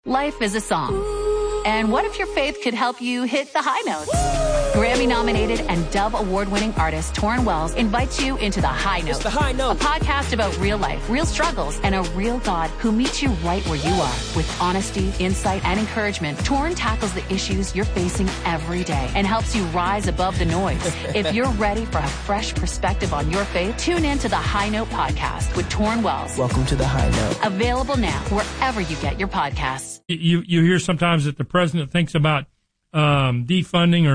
Life is a song. And what if your faith could help you hit the high notes? Grammy-nominated and Dove Award-winning artist Torrin Wells invites you into The High Note. It's The High Note. A podcast about real life, real struggles, and a real God who meets you right where you are. With honesty, insight, and encouragement, Torrin tackles the issues you're facing every day and helps you rise above the noise. If you're ready for a fresh perspective on your faith, tune in to The High Note podcast with Torrin Wells. Welcome to The High Note. Available now wherever you get your podcasts. You hear sometimes that the president thinks about defunding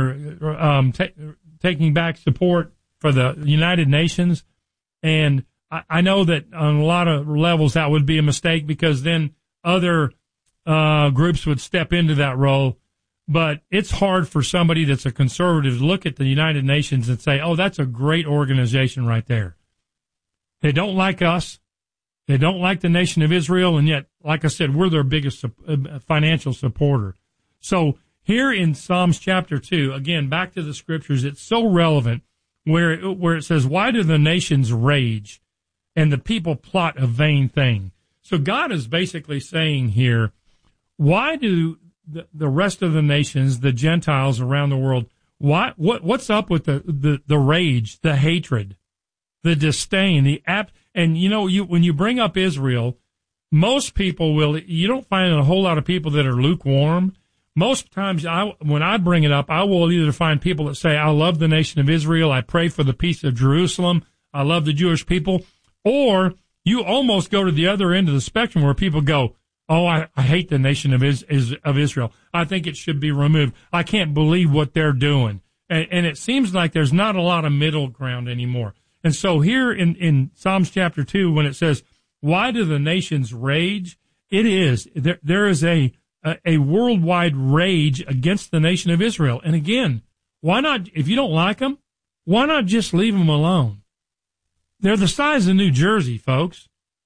or taking back support for the United Nations. And I know that on a lot of levels that would be a mistake because then other groups would step into that role. But it's hard for somebody that's a conservative to look at the United Nations and say, oh, that's a great organization right there. They don't like us. They don't like the nation of Israel. And yet, like I said, we're their biggest financial supporter. So here in Psalms chapter 2, again, back to the scriptures, it's so relevant where it says, why do the nations rage and the people plot a vain thing? So God is basically saying here, why do the rest of the nations, the Gentiles around the world, what's up with the rage, the hatred, the disdain, and when you bring up Israel, most people you don't find a whole lot of people that are lukewarm. Most times when I bring it up, I will either find people that say, I love the nation of Israel, I pray for the peace of Jerusalem, I love the Jewish people, or you almost go to the other end of the spectrum where people go, oh, I hate the nation of Israel. I think it should be removed. I can't believe what they're doing. And it seems like there's not a lot of middle ground anymore. And so here in Psalms chapter 2, when it says, why do the nations rage? It is, there is a worldwide rage against the nation of Israel. And again, why not, if you don't like them, why not just leave them alone? They're the size of New Jersey, folks.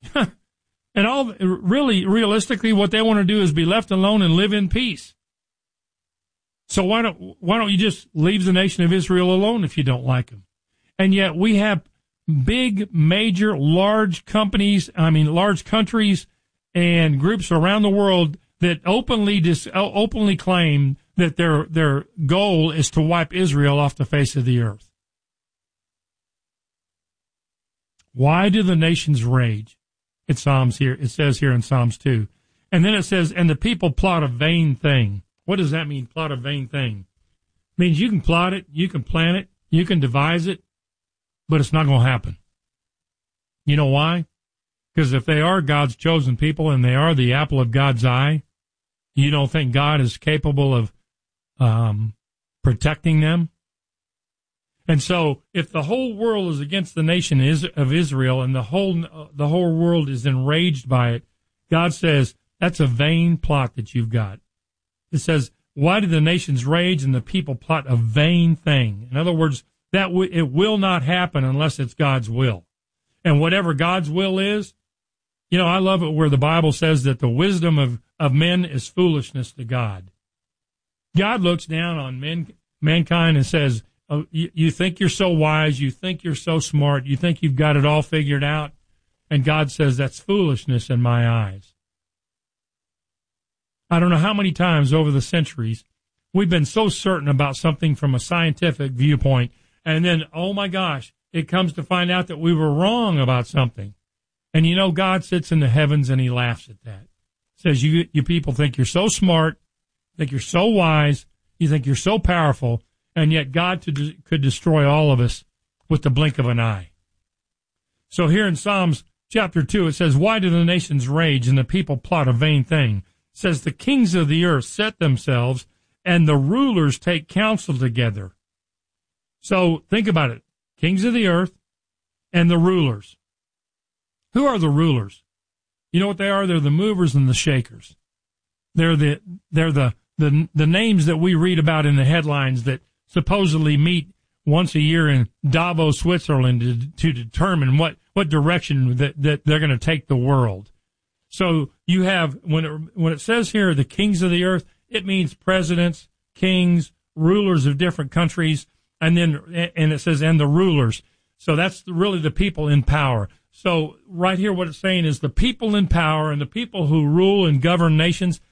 And realistically, what they want to do is be left alone and live in peace. So why don't you just leave the nation of Israel alone if you don't like them? And yet we have big, major, large countries and groups around the world that openly claim that their goal is to wipe Israel off the face of the earth. Why do the nations rage? It says here in Psalms 2. And then it says, and the people plot a vain thing. What does that mean, plot a vain thing? It means you can plot it, you can plan it, you can devise it, but it's not going to happen. You know why? Because if they are God's chosen people and they are the apple of God's eye, you don't think God is capable of protecting them? And so if the whole world is against the nation of Israel and the whole world is enraged by it, God says, that's a vain plot that you've got. It says, why do the nations rage and the people plot a vain thing? In other words, it will not happen unless it's God's will. And whatever God's will is, I love it where the Bible says that the wisdom of men is foolishness to God. God looks down on mankind and says, oh, you think you're so wise, you think you're so smart, you think you've got it all figured out, and God says that's foolishness in my eyes. I don't know how many times over the centuries we've been so certain about something from a scientific viewpoint, and then, oh my gosh, it comes to find out that we were wrong about something. And God sits in the heavens and he laughs at that. Says, you people think you're so smart, think you're so wise, you think you're so powerful, and yet God could destroy all of us with the blink of an eye. So here in Psalms chapter 2, it says, why do the nations rage and the people plot a vain thing? It says, the kings of the earth set themselves and the rulers take counsel together. So think about it. Kings of the earth and the rulers. Who are the rulers? You know what they are? They're the movers and the shakers. They're the names that we read about in the headlines that supposedly meet once a year in Davos, Switzerland to determine what direction that they're going to take the world. So you have, when it says here, the kings of the earth, it means presidents, kings, rulers of different countries, and it says, and the rulers. So that's really the people in power. So right here, what it's saying is the people in power and the people who rule and govern nations,